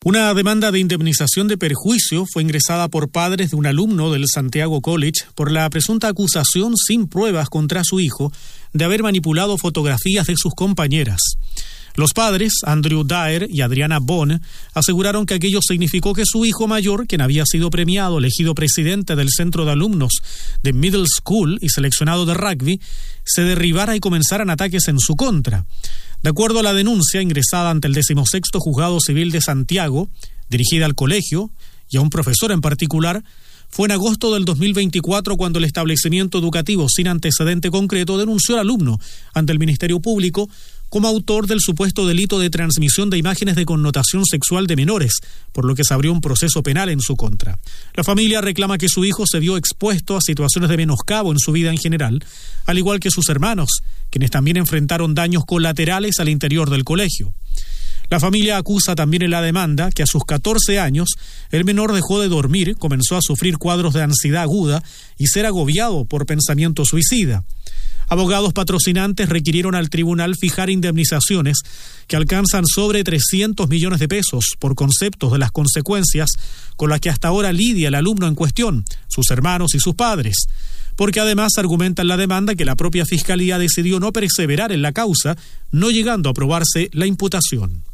Una demanda de indemnización de perjuicio fue ingresada por padres de un alumno del Santiago College por la presunta acusación sin pruebas contra su hijo de haber manipulado fotografías de sus compañeras. Los padres, Andrew Dyer y Adriana Bond, aseguraron que aquello significó que su hijo mayor, quien había sido premiado, elegido presidente del centro de alumnos de Middle School y seleccionado de rugby, se derribara y comenzaran ataques en su contra. De acuerdo a la denuncia ingresada ante el 16º Juzgado Civil de Santiago, dirigida al colegio y a un profesor en particular, fue en agosto del 2024 cuando el establecimiento educativo sin antecedente concreto denunció al alumno ante el Ministerio Público como autor del supuesto delito de transmisión de imágenes de connotación sexual de menores, por lo que se abrió un proceso penal en su contra. La familia reclama que su hijo se vio expuesto a situaciones de menoscabo en su vida en general, al igual que sus hermanos, quienes también enfrentaron daños colaterales al interior del colegio. La familia acusa también en la demanda que a sus 14 años el menor dejó de dormir, comenzó a sufrir cuadros de ansiedad aguda y ser agobiado por pensamiento suicida. Abogados patrocinantes requirieron al tribunal fijar indemnizaciones que alcanzan sobre 300 millones de pesos por conceptos de las consecuencias con las que hasta ahora lidia el alumno en cuestión, sus hermanos y sus padres, porque además argumentan la demanda que la propia Fiscalía decidió no perseverar en la causa, no llegando a aprobarse la imputación.